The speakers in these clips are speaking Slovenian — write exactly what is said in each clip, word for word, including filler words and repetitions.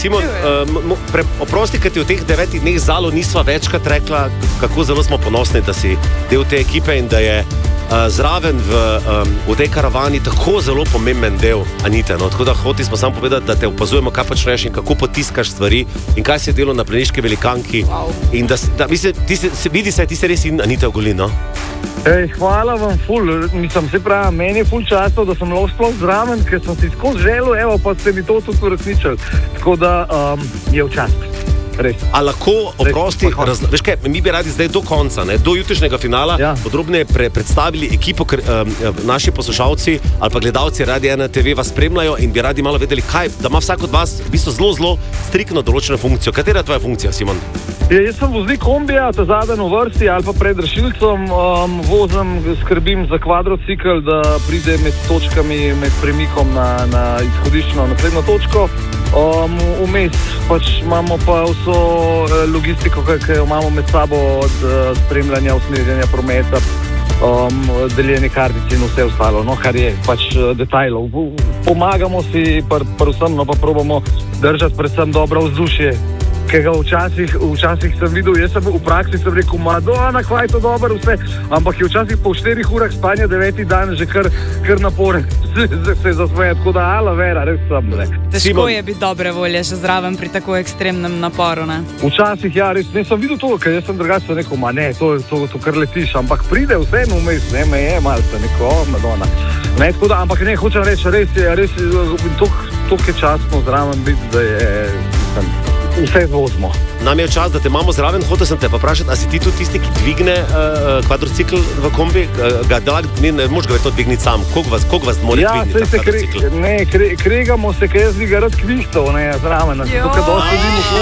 Simon, uh, pre, oprosti, ker ti v teh devetih dneh zalo nisva večkrat rekla, kako zelo smo ponosni, da si del te ekipe in da je uh, zraven v, um, v tej karavani tako zelo pomemben del Anite. No? Tako da hoti smo samo povedati, da te opazujemo, kaj počneš in kako potiskaš stvari in kaj si delo na planiški velikanki. Wow. In da, da mislim, ti se, vidi se, ti se res in Anita ogoli, no? Ej, hvala vam, ful. Mislim, se pravi, meni je ful častno, da sem lahko sploh zraven, ker sem si skozi želel, evo, pa ste mi to tudi uresničili. Tako da um, je v čast. Res. A lahko oprosti, razla... veš kaj, mi bi radi zdaj do konca, ne, do jutrišnjega finala, ja. podrobneje pre, predstavili ekipo, ker um, naši poslušalci ali pa gledalci Radia ena te ve vas spremljajo in bi radi malo vedeli, kaj, da ima vsak od vas v bistvu zelo, zelo striktno določeno funkcijo. Katera je tvoja funkcija, Simon? Ja, jaz sem voznik kombija, ta zadnji v vrsti ali pa pred rešilcem, um, vozim, skrbim za kvadrocikl, da pride med točkami, med premikom na, na izhodiščno naslednjo točko. Um, vmes pač imamo pa vso logistiko, ki jo imamo med sabo, od uh, spremljanja, usmerjanja prometa, um, deljenje kartic in vse ostalo, no, kar je pač uh, detajlov. Pomagamo si, pr, pr vsem, no, pa probamo držati predvsem dobro vzdušje, ki ga včasih, včasih sem videl, jaz sem v praksi sem rekel, Madonna, kva je to dobro vse, ampak je včasih po štirih urah spanja deveti dan že kar, kar naporen se, se zasmeje, tako da ala vera, res sem, ne. Težko Simon. je biti dobre volje še zraven pri tako ekstremnem naporu, ne? Včasih, ja, res, ne sem videl to, ker jaz sem drugače rekel, ma ne, to, to, to kar letiš, ampak pride vseeno vmes, ne, me je malce, neko, oh, Madonna. Ne, tako da, ampak ne, hočem reči, res je, res je, toliko je častno zraven biti, da je, sem, vse vozimo. Nam je čas, da te imamo zraven. Hotel sem te pa vprašati, a si ti tudi tisti, ki dvigne uh, kvadrocikl v kombi? Uh, ga, da, ne, ne moš ga to dvigniti sam. Koliko vas, koliko vas mora ja, dvigniti ta kvadrocikl? Kre, ne, kre, kregamo se, ker jaz bi ga rad kvihtov, ne, zraven. Tukaj dosti vidim v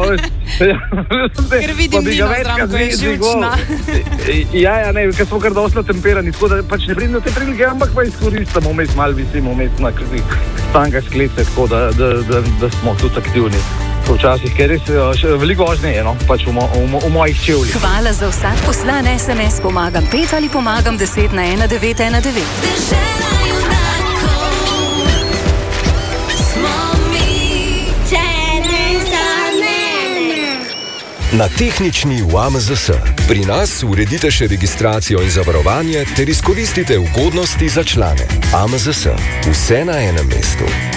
kombi. Ker vidim Nino zraven, ko je živčna. Ja, ja, ne, ker smo kar dosti temperani, tako da pač ne pridem do te prilike, ampak pa izkoristamo, vmes malo visimo, vmes na stanga sklece, tako da, da, da, da smo tudi aktivni. Včasih, ker res veliko vožnje je, no, pač v, mo, v, v mojih čevljih. Hvala za vsak poslan es em es, pomagam pet ali pomagam deset na ena devet ena devet. Dežela junakov smo mi. Čene za mene. Na tehnični v A M Z S. Pri nas uredite še registracijo in zavarovanje ter izkoristite ugodnosti za člane. A M Z S. Vse na enem mestu.